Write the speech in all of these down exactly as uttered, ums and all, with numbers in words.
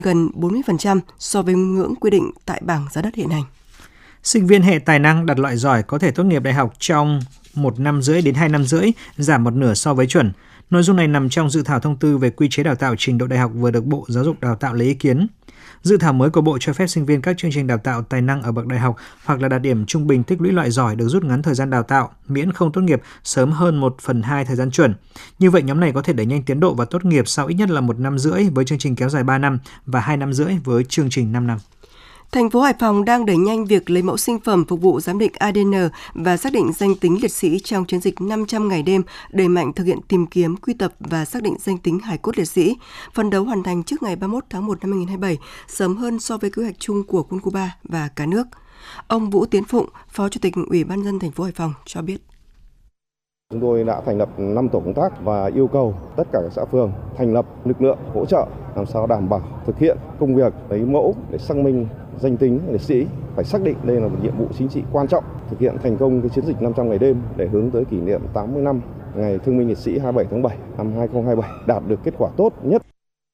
gần bốn mươi phần trăm so với ngưỡng quy định tại bảng giá đất hiện hành. Sinh viên hệ tài năng đạt loại giỏi có thể tốt nghiệp đại học trong một năm rưỡi đến hai năm rưỡi, giảm một nửa so với chuẩn. Nội dung này nằm trong dự thảo thông tư về quy chế đào tạo trình độ đại học vừa được Bộ Giáo dục Đào tạo lấy ý kiến. Dự thảo mới của Bộ cho phép sinh viên các chương trình đào tạo tài năng ở bậc đại học hoặc là đạt điểm trung bình tích lũy loại giỏi được rút ngắn thời gian đào tạo, miễn không tốt nghiệp sớm hơn một phần hai thời gian chuẩn. Như vậy, nhóm này có thể đẩy nhanh tiến độ và tốt nghiệp sau ít nhất là một năm rưỡi với chương trình kéo dài ba năm và hai năm rưỡi với chương trình năm năm. Thành phố Hải Phòng đang đẩy nhanh việc lấy mẫu sinh phẩm phục vụ giám định a đê en và xác định danh tính liệt sĩ trong chiến dịch năm trăm ngày đêm, đẩy mạnh thực hiện tìm kiếm, quy tập và xác định danh tính hài cốt liệt sĩ, phấn đấu hoàn thành trước ngày ba mươi mốt tháng một năm hai nghìn không trăm hai mươi bảy, sớm hơn so với kế hoạch chung của quân khu ba và cả nước. Ông Vũ Tiến Phụng, Phó Chủ tịch Ủy ban nhân dân thành phố Hải Phòng cho biết. Chúng tôi đã thành lập năm tổ công tác và yêu cầu tất cả các xã phường thành lập lực lượng hỗ trợ làm sao đảm bảo thực hiện công việc lấy mẫu để xác minh danh tính liệt sĩ, phải xác định đây là một nhiệm vụ chính trị quan trọng, thực hiện thành công cái chiến dịch năm trăm ngày đêm để hướng tới kỷ niệm tám mươi năm ngày Thương binh Liệt sĩ hai mươi bảy tháng bảy năm hai nghìn không trăm hai mươi bảy, đạt được kết quả tốt nhất.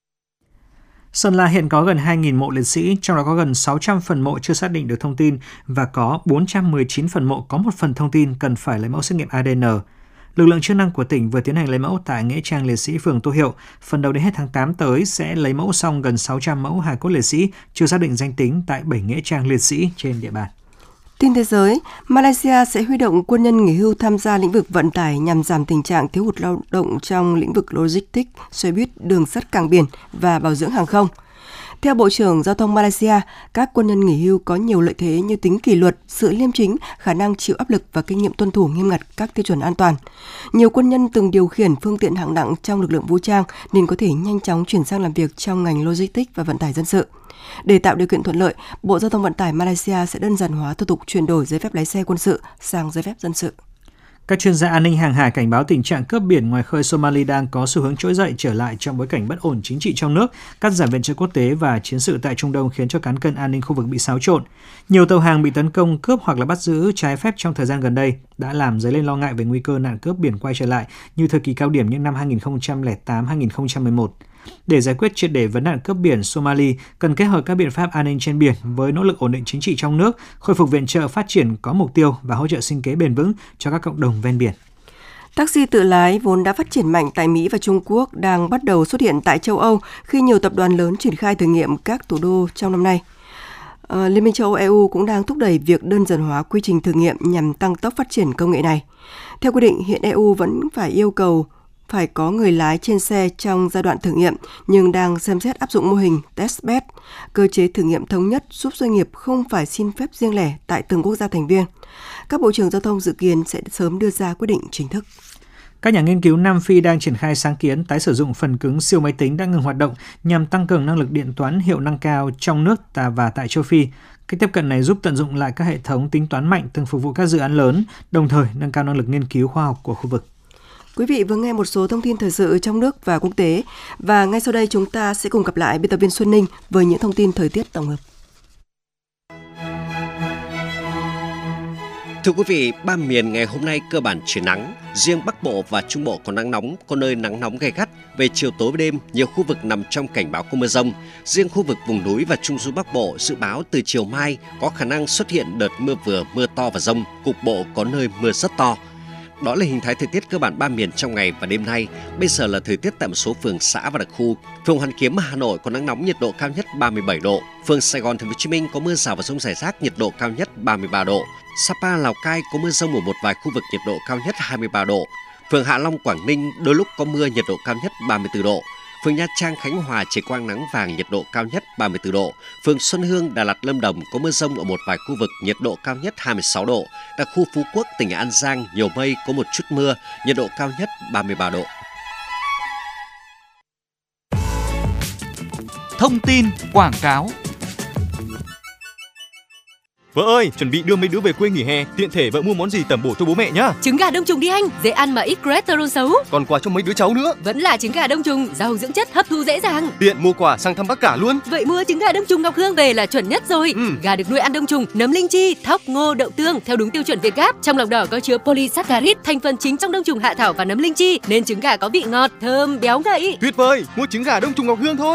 Sơn La hiện có gần hai nghìn mộ liệt sĩ, trong đó có gần sáu trăm phần mộ chưa xác định được thông tin và có bốn trăm mười chín phần mộ có một phần thông tin cần phải lấy mẫu xét nghiệm a đê en. Lực lượng chức năng của tỉnh vừa tiến hành lấy mẫu tại nghĩa trang liệt sĩ phường Tô Hiệu. Phần đầu đến hết tháng tám tới sẽ lấy mẫu xong gần sáu trăm mẫu hài cốt liệt sĩ chưa xác định danh tính tại bảy nghĩa trang liệt sĩ trên địa bàn. Tin thế giới, Malaysia sẽ huy động quân nhân nghỉ hưu tham gia lĩnh vực vận tải nhằm giảm tình trạng thiếu hụt lao động trong lĩnh vực logistics, xe buýt, đường sắt cảng biển và bảo dưỡng hàng không. Theo Bộ trưởng Giao thông Malaysia, các quân nhân nghỉ hưu có nhiều lợi thế như tính kỷ luật, sự liêm chính, khả năng chịu áp lực và kinh nghiệm tuân thủ nghiêm ngặt các tiêu chuẩn an toàn. Nhiều quân nhân từng điều khiển phương tiện hạng nặng trong lực lượng vũ trang nên có thể nhanh chóng chuyển sang làm việc trong ngành logistics và vận tải dân sự. Để tạo điều kiện thuận lợi, Bộ Giao thông Vận tải Malaysia sẽ đơn giản hóa thủ tục chuyển đổi giấy phép lái xe quân sự sang giấy phép dân sự. Các chuyên gia an ninh hàng hải cảnh báo tình trạng cướp biển ngoài khơi Somali đang có xu hướng trỗi dậy trở lại trong bối cảnh bất ổn chính trị trong nước, cắt giảm viện trợ quốc tế và chiến sự tại Trung Đông khiến cho cán cân an ninh khu vực bị xáo trộn. Nhiều tàu hàng bị tấn công, cướp hoặc là bắt giữ trái phép trong thời gian gần đây đã làm dấy lên lo ngại về nguy cơ nạn cướp biển quay trở lại như thời kỳ cao điểm những năm hai nghìn không trăm lẻ tám đến hai nghìn không trăm mười một. Để giải quyết triệt để vấn nạn cướp biển, Somali cần kết hợp các biện pháp an ninh trên biển với nỗ lực ổn định chính trị trong nước, khôi phục viện trợ phát triển có mục tiêu và hỗ trợ sinh kế bền vững cho các cộng đồng ven biển. Taxi tự lái vốn đã phát triển mạnh tại Mỹ và Trung Quốc đang bắt đầu xuất hiện tại châu Âu khi nhiều tập đoàn lớn triển khai thử nghiệm các thủ đô trong năm nay. À, Liên minh châu Âu e u cũng đang thúc đẩy việc đơn giản hóa quy trình thử nghiệm nhằm tăng tốc phát triển công nghệ này. Theo quy định, hiện e u vẫn phải yêu cầu phải có người lái trên xe trong giai đoạn thử nghiệm, nhưng đang xem xét áp dụng mô hình testbed, cơ chế thử nghiệm thống nhất giúp doanh nghiệp không phải xin phép riêng lẻ tại từng quốc gia thành viên. Các bộ trưởng giao thông dự kiến sẽ sớm đưa ra quyết định chính thức. Các nhà nghiên cứu Nam Phi đang triển khai sáng kiến tái sử dụng phần cứng siêu máy tính đã ngừng hoạt động nhằm tăng cường năng lực điện toán hiệu năng cao trong nước và tại châu Phi. Cách tiếp cận này giúp tận dụng lại các hệ thống tính toán mạnh từng phục vụ các dự án lớn, đồng thời nâng cao năng lực nghiên cứu khoa học của khu vực. Quý vị vừa nghe một số thông tin thời sự trong nước và quốc tế. Và ngay sau đây chúng ta sẽ cùng gặp lại biên tập viên Xuân Ninh với những thông tin thời tiết tổng hợp. Thưa quý vị, ba miền ngày hôm nay cơ bản chuyển nắng. Riêng Bắc Bộ và Trung Bộ có nắng nóng, có nơi nắng nóng gay gắt. Về chiều tối và đêm, nhiều khu vực nằm trong cảnh báo có mưa rông. Riêng khu vực vùng núi và Trung du Bắc Bộ dự báo từ chiều mai có khả năng xuất hiện đợt mưa vừa, mưa to và dông. Cục bộ có nơi mưa rất to. Đó là hình thái thời tiết cơ bản ba miền trong ngày và đêm nay. Bây giờ là thời tiết tại một số phường xã và đặc khu. Phường Hoàn Kiếm, Hà Nội có nắng nóng, nhiệt độ cao nhất ba mươi bảy độ. Phường Sài Gòn, Thành phố Hồ Chí Minh có mưa rào và dông rải rác, nhiệt độ cao nhất ba mươi ba độ. Sapa, Lào Cai có mưa rông ở một vài khu vực, nhiệt độ cao nhất hai mươi ba độ. Phường Hạ Long, Quảng Ninh đôi lúc có mưa, nhiệt độ cao nhất ba mươi tư độ. Phường Nha Trang, Khánh Hòa chỉ quang nắng vàng, nhiệt độ cao nhất ba mươi tư độ. Phường Xuân Hương, Đà Lạt, Lâm Đồng có mưa rông ở một vài khu vực, nhiệt độ cao nhất hai mươi sáu độ. Đặc khu Phú Quốc, tỉnh An Giang nhiều mây, có một chút mưa, nhiệt độ cao nhất ba mươi ba độ. Thông tin quảng cáo. Vợ ơi, chuẩn bị đưa mấy đứa về quê nghỉ hè, tiện thể vợ mua món gì tẩm bổ cho bố mẹ nhá. Trứng gà đông trùng đi anh, dễ ăn mà ít cholesterol xấu. Còn quà cho mấy đứa cháu nữa. Vẫn là trứng gà đông trùng, giàu dưỡng chất, hấp thu dễ dàng. Tiện mua quà sang thăm bác cả luôn. Vậy mua trứng gà đông trùng Ngọc Hương về là chuẩn nhất rồi. Ừ. Gà được nuôi ăn đông trùng, nấm linh chi, thóc, ngô, đậu tương theo đúng tiêu chuẩn Việt Gáp. Trong lòng đỏ có chứa polysaccharide, thành phần chính trong đông trùng hạ thảo và nấm linh chi, nên trứng gà có vị ngọt, thơm, béo ngậy. Tuyệt vời, mua trứng gà đông trùng Ngọc Hương thôi.